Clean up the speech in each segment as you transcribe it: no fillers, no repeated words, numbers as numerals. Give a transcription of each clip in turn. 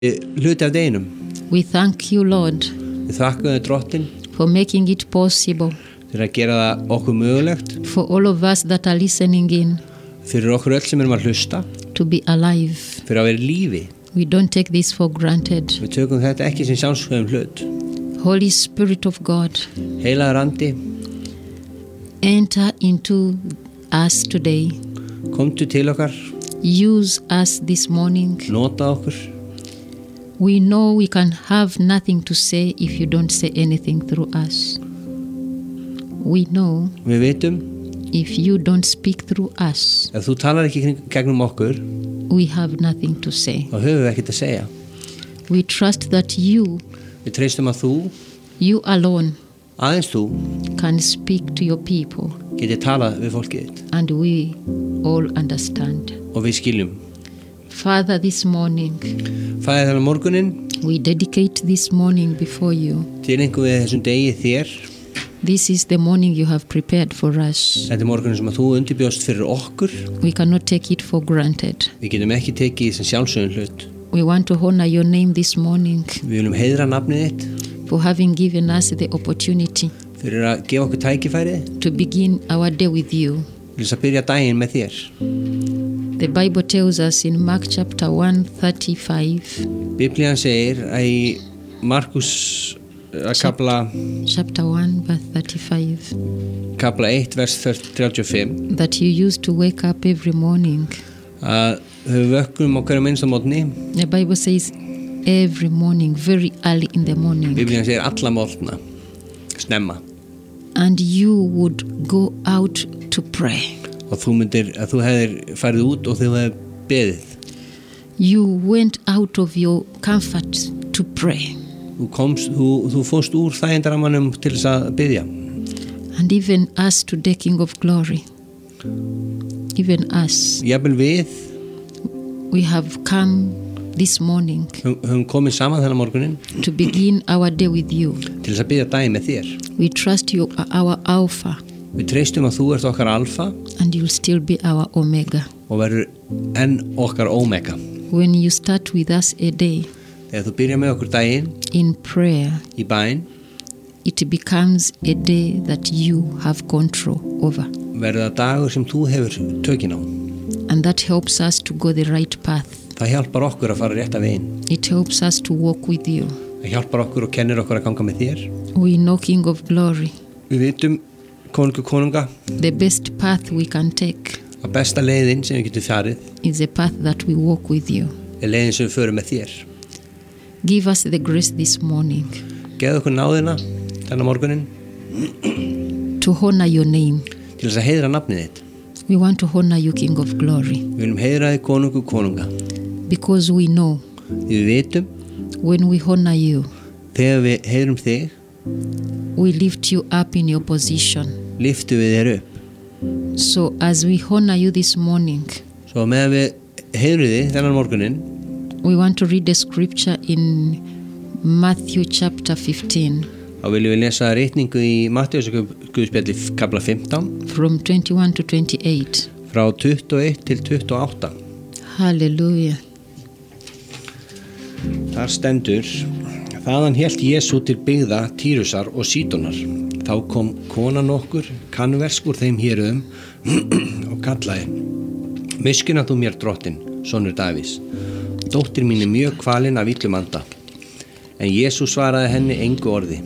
hluti af deginum. We thank you, Lord, Við þakkum þér Drottin for making it possible fyrir að gera það okkur mögulegt, for all of us that are listening in fyrir okkur öll sem erum að hlusta, to be alive. fyrir að vera í lífi. We don't take this for granted. Við tökum þetta ekki sem sjálfsögðum hlut. Holy Spirit of God, Heilagur andi, enter into us today. komdu til okkar, Use us this morning. nota okkur. We know we can have nothing to say if you don't say anything through us. We know Við vitum, if you don't speak through us, ef þú talar ekki gegnum okkur, we have nothing to say. þá höfum við ekkert að segja. We trust that you Við treystum að þú, alone, aðeins þú, can speak to your people, getið talað við fólkið þitt and we all understand. og við skiljum. Father, this morning, Faðir, þennan morguninn we dedicate this morning before you. tilengum við þessum degi þér. This is the morning you have prepared for us. Þetta morguninn sem að þú undirbjóst fyrir okkur. We cannot take it for granted. Við getum ekki tekið sem sjálfsögðum hlut. We want to honor your name this morning Við viljum heiðra nafnið þitt for having given us the opportunity fyrir að gefa okkur tækifæri to begin our day with you. til þess að byrja daginn með þér. The Bible tells us in Mark chapter 1:35, Biblían segir að í Markus kapla chapter 1 verse 35, 1 vers 35 that you used to wake up every morning. að við vökkum á hverjum einsta mótni. The Bible says every morning, very early in the morning. Biblían segir alla mótna snemma, And you would go out to pray. og þú hefðir farið út og þú hefðir beðið. You went out of your comfort to pray. Þú fórst úr þægindaramannum til þess að beðja. And even us today, King of Glory, even us, Jafnvel við we have come this morning höfum komið saman þennan morguninn to begin our day with you. til þess að beðja daginn með þér. We trust you are our Alpha, Við treystum að þú ert okkar alfa and you'll still be our Omega. og verður enn okkar omega. When you start with us a day Þegar þú byrjar með okkur daginn in prayer, í bæn, it becomes a day that you have control over. verður það dagur sem þú hefur tökin á. And that helps us to go the right path. Það hjálpar okkur að fara rétta veginn. It helps us to walk with you. Það hjálpar okkur og kennir okkur að ganga með þér. We know, King of Glory, Við vitum, konunga, the best path we can take að besta leiðin sem við getum farið is a path that we walk with you. leiðin sem við förum með þér. Give us the grace this morning Geðu okkur náðina þennan morguninn to honor your name. til þess að heiðra nafnið þitt. We want to honor you, King of Glory, Við viljum heiðra þig konunga. because we know Því við vitum, when we honor you, þegar við heiðrum þig, we lift you up in your position. lyftum við þér upp. So as we honor you this morning, Svo meðan við heiðrum þig þennan morguninn, we want to read the scripture in Matthew chapter 15 þá viljum við lesa ritningu í Mattheus Guðspjalli kapla 15 from 21 to 28. frá 21 til 28. Hallelujah. Þar stendur: Þaðan hélt Jesú til byggða Týrusar og Sídonar. Þá kom kona nokkur, kannversk úr þeim héruðum og kallaði: Miskunna þú mér, Drottin, sonur Davís. Dóttir mín mjög kvalin af illum anda. En Jesú svaraði henni engu orði.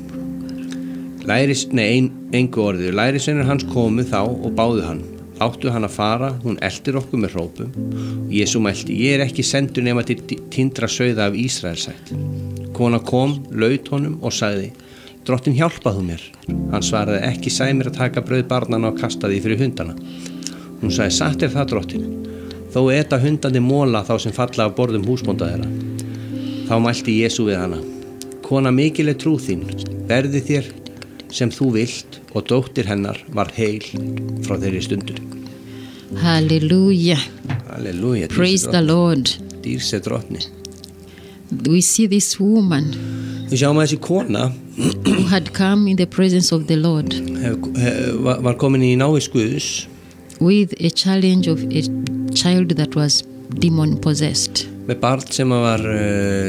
Engu orði. Lærisveinar hans komu þá og báðu hann: Láttu hann að fara, hún eltir okkur með hrópum. Jesú mælti: Ég ekki sendur nema til týndra sauða af Ísraelsætt. Kona kom, laut honum og sagði: Drottin, hjálpað þú mér. Hann svaraði: Ekki sæmir að taka brauð barnanna og kasta því fyrir hundana. Hún sagði: Satt það, Drottin. Þó eta hundandi móla þá sem falla af borðum húsbónda þeirra. Þá mælti Jesú við hana: Kona, mikil trú þín, verði þér sem þú vilt, og dóttir hennar var heil frá þeirri stundu. Hallelujah. Halleluja. Praise the Lord. Dýr sé drottni. We see this woman Við sjáum að þessi kona who had come in the presence of the Lord var komin í návist Guðs with a challenge of a child that was demon possessed. með barn sem var